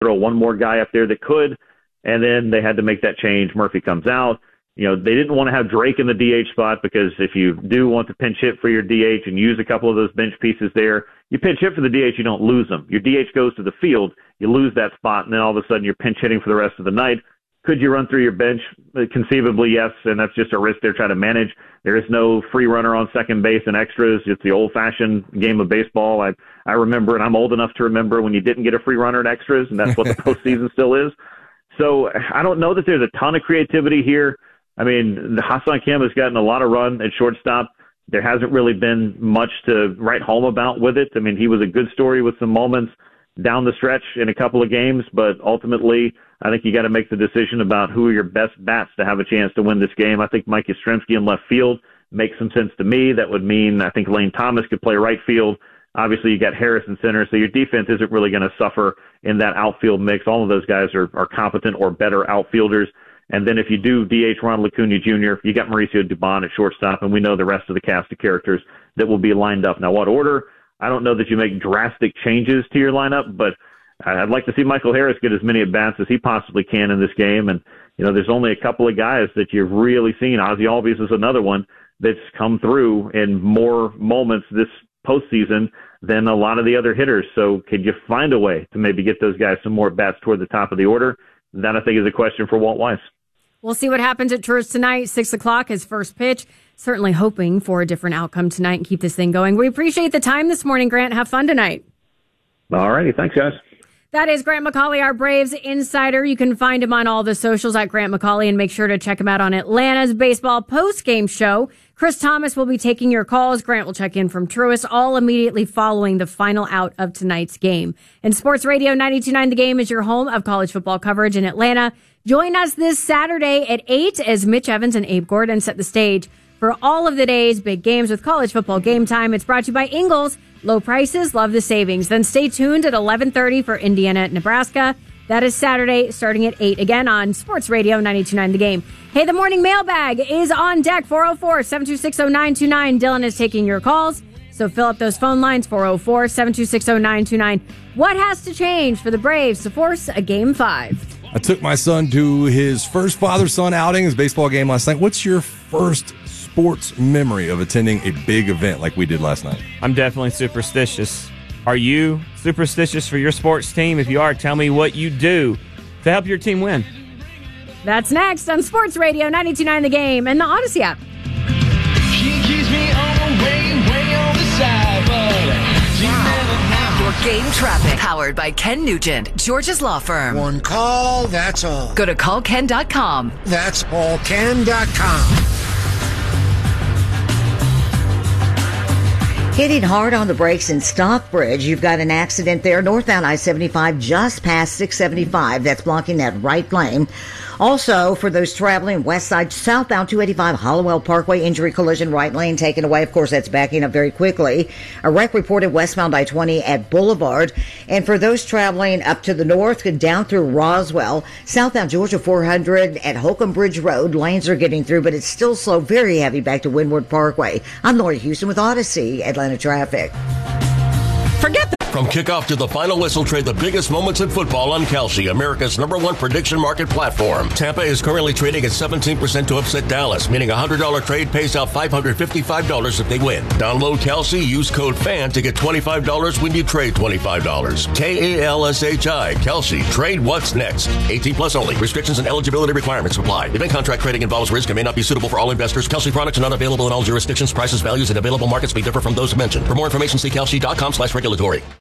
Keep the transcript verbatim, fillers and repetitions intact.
throw one more guy up there that could, and then they had to make that change. Murphy comes out. You know, they didn't want to have Drake in the D H spot because if you do want to pinch hit for your D H and use a couple of those bench pieces there, you pinch hit for the D H, you don't lose them. Your D H goes to the field, you lose that spot, and then all of a sudden you're pinch hitting for the rest of the night. Could you run through your bench? Conceivably, yes, and that's just a risk they're trying to manage. There is no free runner on second base and extras. It's the old-fashioned game of baseball. I I remember, and I'm old enough to remember when you didn't get a free runner at extras, and that's what the postseason still is. So I don't know that there's a ton of creativity here. I mean, the Ha-Seong Kim has gotten a lot of run at shortstop. There hasn't really been much to write home about with it. I mean, he was a good story with some moments down the stretch in a couple of games, but ultimately I think you got to make the decision about who are your best bats to have a chance to win this game. I think Mike Yastrzemski in left field makes some sense to me. That would mean I think Lane Thomas could play right field. Obviously, you got Harris in center, so your defense isn't really going to suffer in that outfield mix. All of those guys are, are competent or better outfielders. And then if you do D H Ronald Acuna Junior, you got Mauricio Dubon at shortstop, and we know the rest of the cast of characters that will be lined up. Now, what order? I don't know that you make drastic changes to your lineup, but I'd like to see Michael Harris get as many at-bats as he possibly can in this game. And, you know, there's only a couple of guys that you've really seen. Ozzie Albies is another one that's come through in more moments this postseason than a lot of the other hitters. So could you find a way to maybe get those guys some more bats toward the top of the order? That, I think, is a question for Walt Weiss. We'll see what happens at Truist tonight. Six o'clock, his first pitch. Certainly hoping for a different outcome tonight and keep this thing going. We appreciate the time this morning, Grant. Have fun tonight. All righty. Thanks, guys. That is Grant McAuley, our Braves insider. You can find him on all the socials at Grant McAuley, and make sure to check him out on Atlanta's baseball post-game show. Chris Thomas will be taking your calls. Grant will check in from Truist, all immediately following the final out of tonight's game. And Sports Radio ninety-two point nine The Game is your home of college football coverage in Atlanta. Join us this Saturday at eight as Mitch Evans and Abe Gordon set the stage for all of the day's big games with college football game time. It's brought to you by Ingles. Low prices, love the savings. Then stay tuned at eleven thirty for Indiana at Nebraska. That is Saturday, starting at eight, again on Sports Radio ninety-two point nine The Game. Hey, the morning mailbag is on deck, four oh four, seven two six, oh nine two nine. Dylan is taking your calls, so fill up those phone lines, four oh four, seven two six, oh nine two nine. What has to change for the Braves to force a game five? I took my son to his first father-son outing, his baseball game last night. What's your first sports memory of attending a big event like we did last night? I'm definitely superstitious. Are you superstitious for your sports team? If you are, tell me what you do to help your team win. That's next on Sports Radio ninety-two point nine The Game and the Odyssey app. She keeps me on the way, way on the side, but she never has. Your game traffic, powered by Ken Nugent, George's Law Firm. One call, that's all. Go to call ken dot com. That's all ken dot com. Hitting hard on the brakes in Stockbridge. You've got an accident there northbound I seventy-five just past six seventy-five. That's blocking that right lane. Also, for those traveling west side, southbound two eighty-five Hollowell Parkway, injury collision, right lane taken away. Of course, that's backing up very quickly. A wreck reported westbound I twenty at Boulevard. And for those traveling up to the north, down through Roswell, southbound Georgia four hundred at Holcomb Bridge Road, lanes are getting through, but it's still slow, very heavy back to Windward Parkway. I'm Lori Houston with Odyssey, Atlanta Traffic. Forget the From kickoff to the final whistle, trade the biggest moments in football on Kalshi, America's number one prediction market platform. Tampa is currently trading at seventeen percent to upset Dallas, meaning a one hundred dollars trade pays out five hundred fifty-five dollars if they win. Download Kalshi, use code FAN to get twenty-five dollars when you trade twenty-five dollars. K A L S H I, Kalshi. Trade what's next. eighteen plus only. Restrictions and eligibility requirements apply. Event contract trading involves risk and may not be suitable for all investors. Kalshi products are not available in all jurisdictions. Prices, values, and available markets may differ from those mentioned. For more information, see kalshi dot com slash regulatory.